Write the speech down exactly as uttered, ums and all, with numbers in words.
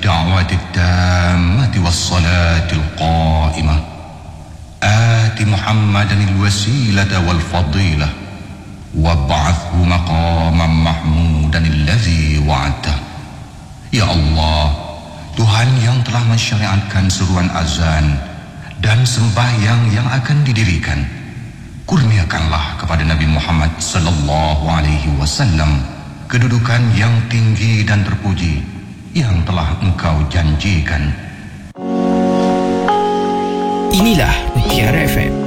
الدعوة التامة والصلاة القائمة آت محمدا الوسيلة والفضيلة وابعثه مقاما محمودا الذي وعدته. Ya Allah, Tuhan yang telah mensyariatkan seruan azan dan sembahyang yang akan didirikan, kurniakanlah kepada Nabi Muhammad sallallahu alaihi wasallam kedudukan yang tinggi dan terpuji yang telah Engkau janjikan. Inilah Mutiara F M.